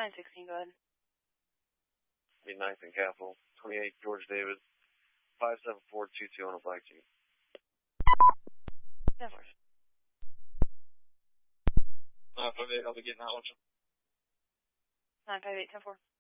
916, go ahead. Be 9th and Capitol, 28 George David, 57422 on a black Jeep. 10-4. 958, I'll be getting that one. 958, 10-4.